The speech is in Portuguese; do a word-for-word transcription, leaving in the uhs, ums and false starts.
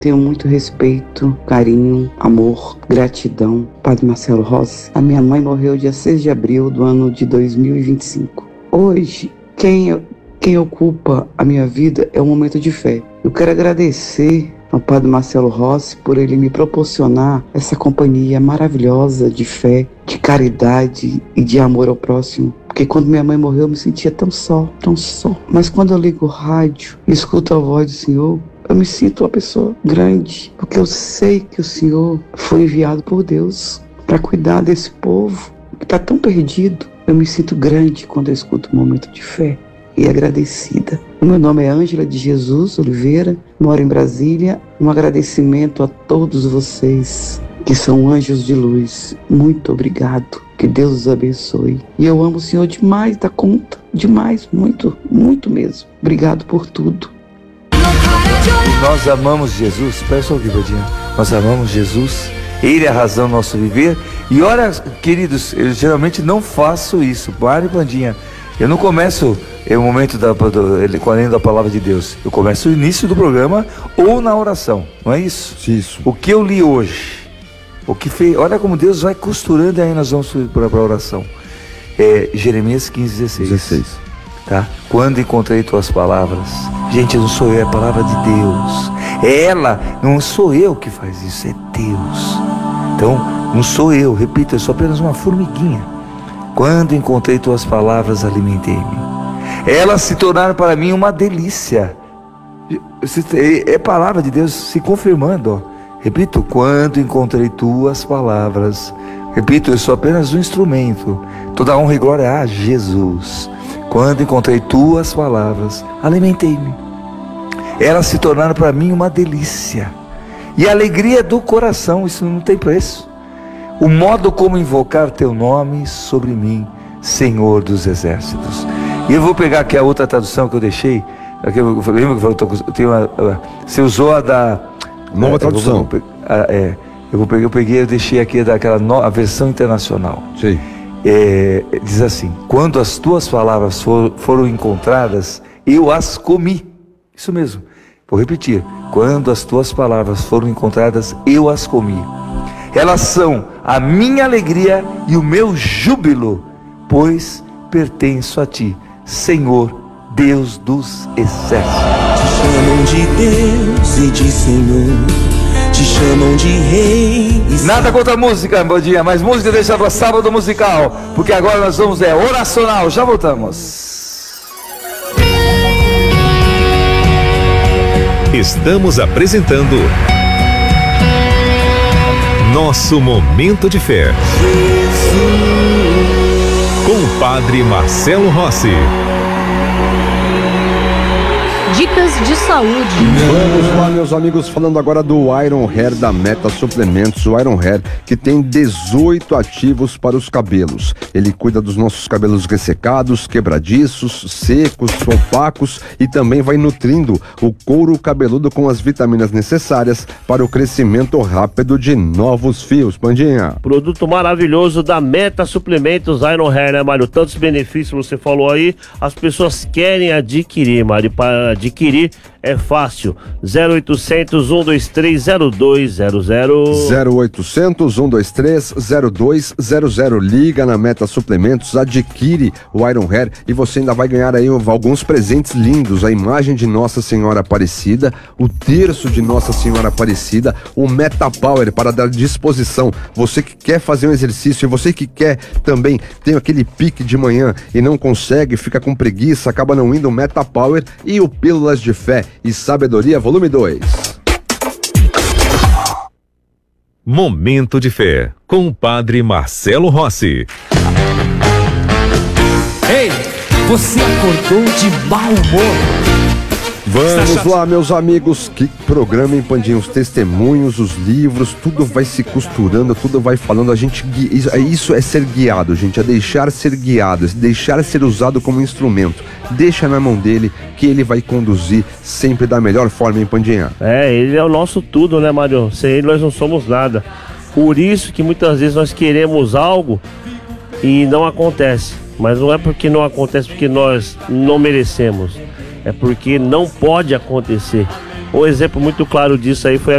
Tenho muito respeito, carinho, amor, gratidão. Padre Marcelo Rossi. A minha mãe morreu dia seis de abril do ano de dois mil e vinte e cinco. Hoje, quem, quem ocupa a minha vida é um momento de fé. Eu quero agradecer ao Padre Marcelo Rossi por ele me proporcionar essa companhia maravilhosa de fé, de caridade e de amor ao próximo. Porque quando minha mãe morreu eu me sentia tão só, tão só. Mas quando eu ligo o rádio e escuto a voz do Senhor, eu me sinto uma pessoa grande, porque eu sei que o Senhor foi enviado por Deus para cuidar desse povo que está tão perdido. Eu me sinto grande quando eu escuto um momento de fé e agradecida. O meu nome é Ângela de Jesus Oliveira, moro em Brasília. Um agradecimento a todos vocês que são anjos de luz. Muito obrigado. Que Deus os abençoe. E eu amo o Senhor demais da conta. Demais, muito, muito mesmo. Obrigado por tudo. Nós amamos Jesus. Espera só aqui, Badinha. Nós amamos Jesus. Ele é a razão do nosso viver. E olha, queridos, eu geralmente não faço isso. Para e Bandinha. Eu não começo é o momento da, do, com a lenda da palavra de Deus. Eu começo o início do programa ou na oração. Não é isso? Isso. O que eu li hoje. O que fez, olha como Deus vai costurando e aí nós vamos para a oração. É, Jeremias quinze, dezesseis. dezesseis. Tá? Quando encontrei tuas palavras. Gente, não sou eu, é a palavra de Deus. É ela, não sou eu que faz isso, é Deus. Então, não sou eu, repito, eu sou apenas uma formiguinha. Quando encontrei tuas palavras, alimentei-me. Elas se tornaram para mim uma delícia. É palavra de Deus se confirmando, ó. Repito, quando encontrei tuas palavras. Repito, eu sou apenas um instrumento. Toda honra e glória a Jesus. Quando encontrei tuas palavras, alimentei-me. Elas se tornaram para mim uma delícia. E a alegria do coração, isso não tem preço. O modo como invocar teu nome sobre mim, Senhor dos exércitos. E eu vou pegar aqui a outra tradução que eu deixei. Aqui eu, lembra que eu falei, eu tenho uma, você usou a da... Nova é, tradução. Eu vou, é, eu, vou pegar, eu peguei, eu deixei aqui daquela no, a versão internacional. Sim. É, diz assim: quando as tuas palavras for, foram encontradas, eu as comi. Isso mesmo. Vou repetir. Quando as tuas palavras foram encontradas, eu as comi. Elas são a minha alegria e o meu júbilo, pois pertenço a ti, Senhor, Deus dos exércitos. Te chamam de Deus e de Senhor, te chamam de Rei. Nada contra a música, bom dia, mas música deixa para sábado musical, porque agora nós vamos é oracional. Já voltamos. Estamos apresentando Nosso Momento de Fé. Jesus. Com o Padre Marcelo Rossi. Dicas de saúde. Vamos lá, meus amigos, falando agora do Iron Hair da Meta Suplementos. O Iron Hair, que tem dezoito ativos para os cabelos. Ele cuida dos nossos cabelos ressecados, quebradiços, secos, opacos e também vai nutrindo o couro cabeludo com as vitaminas necessárias para o crescimento rápido de novos fios. Pandinha. Produto maravilhoso da Meta Suplementos Iron Hair, né, Mário? Tantos benefícios você falou aí, as pessoas querem adquirir, Mário. Para adquirir é fácil. zero oitocentos, um dois três, zero dois zero zero. zero oitocentos, um dois três, zero dois zero zero. Liga na Meta Suplementos, adquire o Iron Hair e você ainda vai ganhar aí alguns presentes lindos. A imagem de Nossa Senhora Aparecida, o terço de Nossa Senhora Aparecida, o Meta Power para dar disposição. Você que quer fazer um exercício e você que quer também ter aquele pique de manhã e não consegue, fica com preguiça, acaba não indo, o Meta Power e o Pílulas de Fé e Sabedoria, volume dois. Momento de Fé, com o Padre Marcelo Rossi. Ei, você acordou de mau humor? Vamos lá, meus amigos, que programa, hein, Pandinho? Os testemunhos, os livros, tudo vai se costurando, tudo vai falando, a gente, isso, isso é ser guiado, gente, é deixar ser guiado, é deixar ser usado como instrumento. Deixa na mão dele que ele vai conduzir sempre da melhor forma, hein, Pandinha? É, ele é o nosso tudo, né, Mário? Sem ele nós não somos nada. Por isso que muitas vezes nós queremos algo e não acontece. Mas não é porque não acontece porque nós não merecemos. É porque não pode acontecer. Um exemplo muito claro disso aí foi a